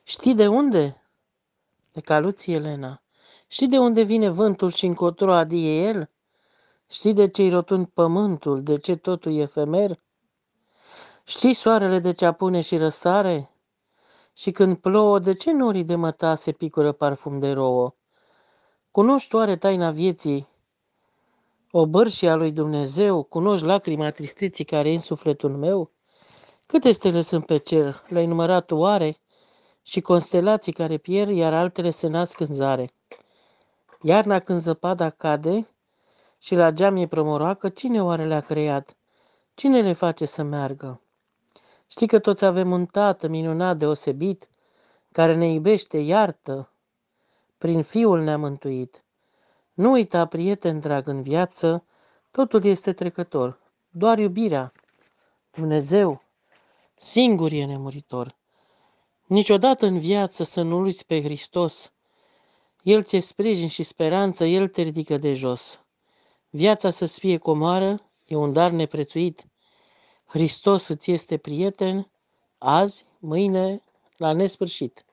Știi de unde? De Caluții Elena. Știi de unde vine vântul și încotro adie el? Știi de ce-i rotund pământul, de ce totul e efemer? Știi soarele de ce apune și răsare? Și când plouă, de ce norii de mătase picură parfum de rouă? Cunoști oare taina vieții, obârșia lui Dumnezeu? Cunoști lacrima tristeții care e în sufletul meu? Câte stele sunt pe cer, le-ai numărat oare? Și constelații care pierd, iar altele se nasc în zare. Iarna când zăpada cade și la geam e prămoroacă, cine oare le-a creat? Cine le face să meargă? Știi că toți avem un tată minunat deosebit, care ne iubește, iartă, prin Fiul ne-a mântuit. Nu uita, prieten drag, în viață, totul este trecător. Doar iubirea, Dumnezeu, singur e nemuritor. Niciodată în viață să nu uiți pe Hristos. El ți-e sprijin și speranță, El te ridică de jos. Viața să-ți fie comoară, e un dar neprețuit. Hristos îți este prieten, azi, mâine, la nesfârșit.